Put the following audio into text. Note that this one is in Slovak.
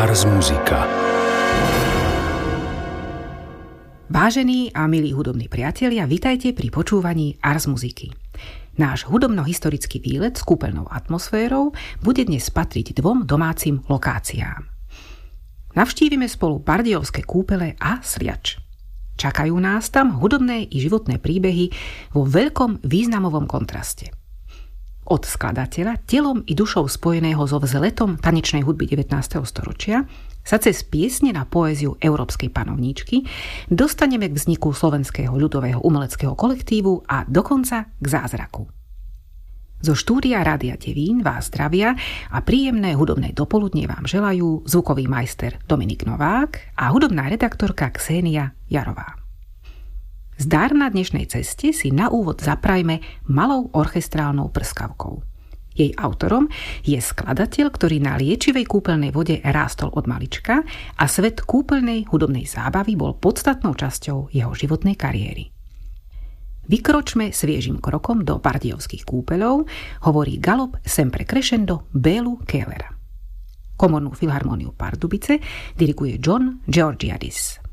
Ars Musica. Vážení a milí hudobní priatelia, vitajte pri počúvaní Ars Musiky. Náš hudobno-historický výlet s kúpeľnou atmosférou bude dnes patriť dvom domácim lokáciám. Navštívime spolu Bardejovské kúpele a Sliač. Čakajú nás tam hudobné i životné príbehy vo veľkom významovom kontraste. Od skladateľa, telom i dušou spojeného so vzletom tanečnej hudby 19. storočia sa cez piesne na poéziu európskej panovníčky dostaneme k vzniku slovenského ľudového umeleckého kolektívu a dokonca k zázraku. Zo štúdia Rádia Devín vás zdravia a príjemné hudobné dopoludnie vám želajú zvukový majster Dominik Novák a hudobná redaktorka Ksenia Jarová. Zdar na dnešnej ceste si na úvod zaprajme malou orchestrálnou prskavkou. Jej autorom je skladateľ, ktorý na liečivej kúpeľnej vode rástol od malička a svet kúpeľnej hudobnej zábavy bol podstatnou časťou jeho životnej kariéry. Vykročme sviežim krokom do Bardejovských kúpeľov, hovorí Galop sempre crescendo Bélu Kehlera. Komornú filharmóniu Pardubice diriguje John Georgiadis.